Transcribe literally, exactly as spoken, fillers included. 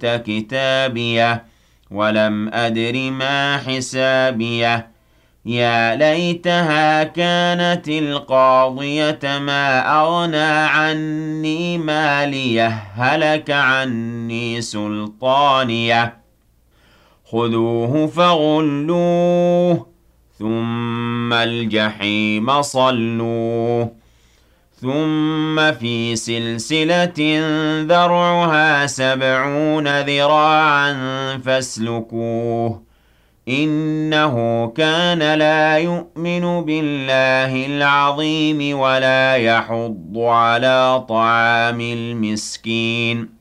كتابيه ولم أدر ما حسابيه يا ليتها كانت القاضية ما أغنى عني ماليه هلك عني سلطانيه خذوه فغلوه ثم الجحيم صلوه ثم في سلسلة ذرعها سبعون ذراعا فاسلكوه إنه كان لا يؤمن بالله العظيم ولا يحض على طعام المسكين